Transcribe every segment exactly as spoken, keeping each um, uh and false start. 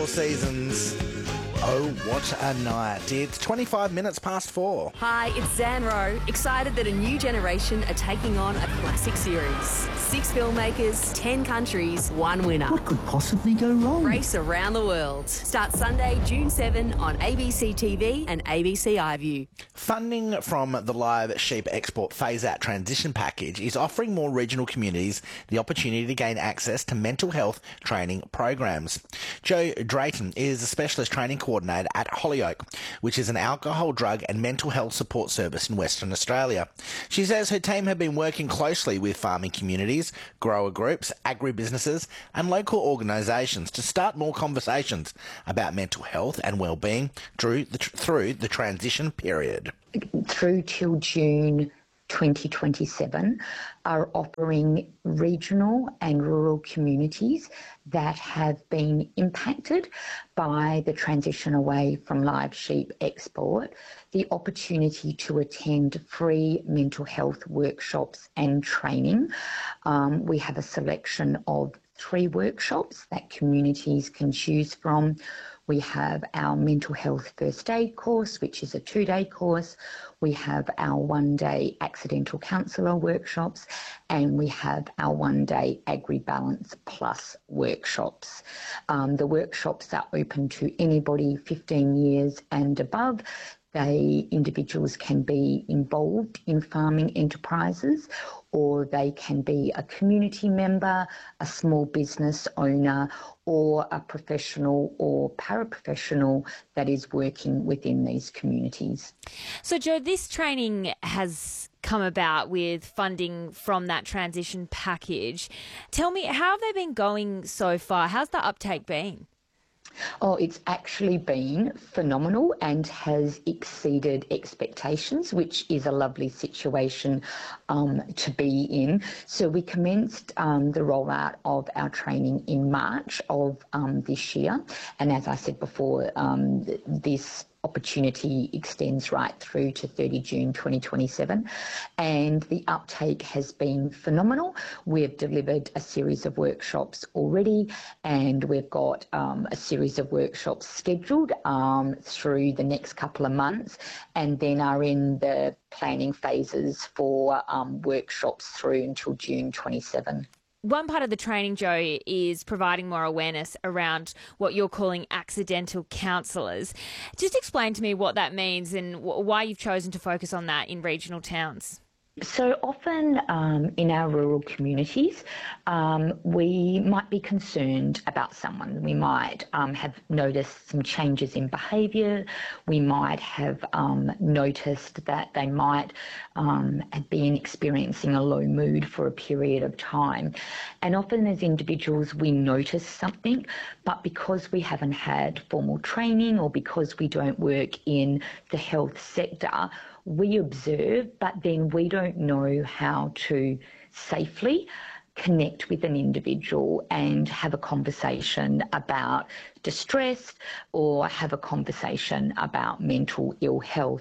Four Seasons. Oh, what a night. It's twenty-five minutes past four. Hi, it's Zan Rowe, excited that a new generation are taking on a classic series. Six filmmakers, ten countries, one winner. What could possibly go wrong? Race around the world. Starts Sunday, June seventh on A B C T V and A B C iView. Funding from the Live Sheep Export Phase-Out Transition Package is offering more regional communities the opportunity to gain access to mental health training programs. Jo Drayton is a specialist training coordinator at Hollyoak, which is an alcohol, drug and mental health support service in Western Australia. She says her team have been working closely with farming communities, grower groups, agribusinesses and local organisations to start more conversations about mental health and wellbeing through the, through the transition period. Through till June twenty twenty-seven, are offering regional and rural communities that have been impacted by the transition away from live sheep export the opportunity to attend free mental health workshops and training. Um, we have a selection of three workshops that communities can choose from. We have our mental health first aid course, which is a two-day course. We have our one-day accidental counsellor workshops, and we have our one-day AgriBalance Plus workshops. Um, the workshops are open to anybody fifteen years and above. They, individuals can be involved in farming enterprises, or they can be a community member, a small business owner, or a professional or paraprofessional that is working within these communities. So, Jo, this training has come about with funding from that transition package. Tell me, how have they been going so far? How's the uptake been? Oh, it's actually been phenomenal and has exceeded expectations, which is a lovely situation um, to be in. So we commenced um, the rollout of our training in March of um, this year. And as I said before, um, this opportunity extends right through to thirty June twenty twenty-seven, and the uptake has been phenomenal. We've delivered a series of workshops already, and we've got um, a series of workshops scheduled um, through the next couple of months, and then are in the planning phases for um, workshops through until June twenty-seven. One part of the training, Jo, is providing more awareness around what you're calling accidental counsellors. Just explain to me what that means and why you've chosen to focus on that in regional towns. So often um, in our rural communities, um, we might be concerned about someone. We might um, have noticed some changes in behaviour. We might have um, noticed that they might um, have been experiencing a low mood for a period of time. And often as individuals, we notice something, but because we haven't had formal training or because we don't work in the health sector, we observe, but then we don't know how to safely connect with an individual and have a conversation about distress or have a conversation about mental ill health.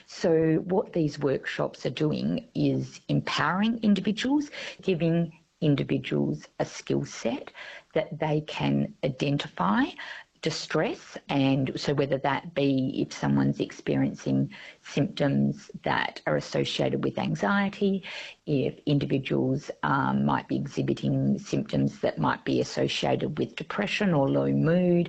So what these workshops are doing is empowering individuals, giving individuals a skill set that they can identify distress, and so whether that be if someone's experiencing symptoms that are associated with anxiety, if individuals um, might be exhibiting symptoms that might be associated with depression or low mood,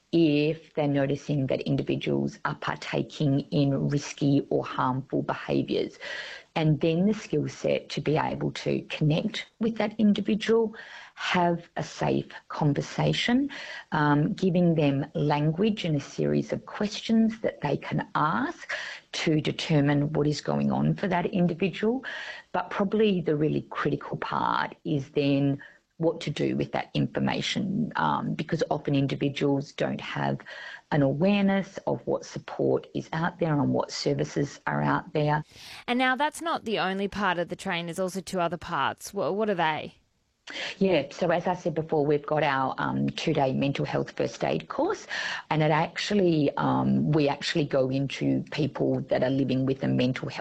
if they're noticing that individuals are partaking in risky or harmful behaviours. And then the skill set to be able to connect with that individual, have a safe conversation, um, giving them language and a series of questions that they can ask to determine what is going on for that individual. But probably the really critical part is then what to do with that information, um, because often individuals don't have an awareness of what support is out there and what services are out there. And now that's not the only part of the training, there's also two other parts. What, what are they? Yeah, so as I said before, we've got our um, two-day mental health first aid course, and it actually, um, we actually go into people that are living with a mental health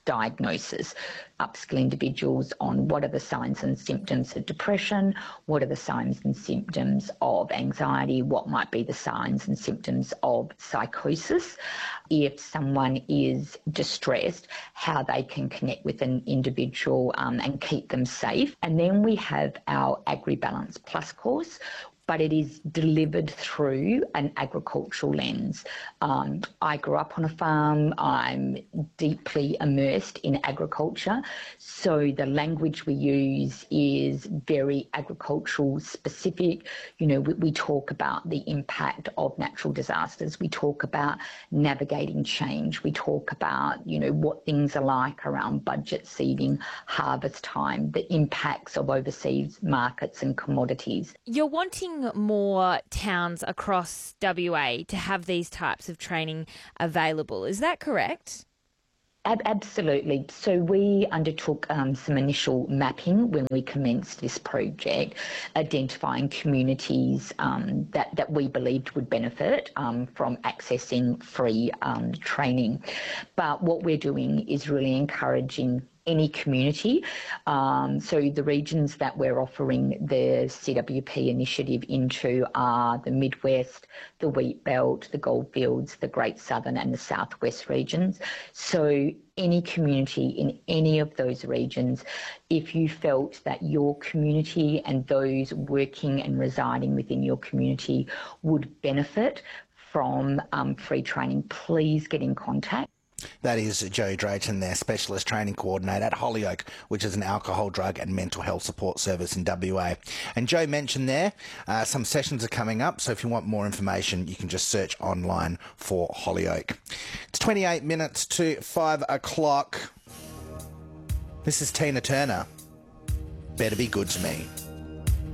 diagnosis, upskill individuals on what are the signs and symptoms of depression, what are the signs and symptoms of anxiety, what might be the signs and symptoms of psychosis. If someone is distressed, how they can connect with an individual um, and keep them safe. And then we have our AgriBalance Plus course, but it is delivered through an agricultural lens. Um, I grew up on a farm. I'm deeply immersed in agriculture. So the language we use is very agricultural specific. You know, we, we talk about the impact of natural disasters. We talk about navigating change. We talk about, you know, what things are like around budget seeding, harvest time, the impacts of overseas markets and commodities. You're wanting more towns across W A to have these types of training available. Is that correct? Ab- absolutely. So we undertook um, some initial mapping when we commenced this project, identifying communities um, that, that we believed would benefit um, from accessing free um, training. But what we're doing is really encouraging any community. Um, so the regions that we're offering the C W P initiative into are the Midwest, the Wheat Belt, the Goldfields, the Great Southern and the Southwest regions. So any community in any of those regions, if you felt that your community and those working and residing within your community would benefit from um, free training, please get in contact. That is Jo Drayton, their Specialist Training Coordinator at Hollyoak, which is an alcohol, drug and mental health support service in W A. And Jo mentioned there, uh, some sessions are coming up, so if you want more information, you can just search online for Hollyoak. It's twenty-eight minutes to five o'clock. This is Tina Turner. Better Be Good to Me.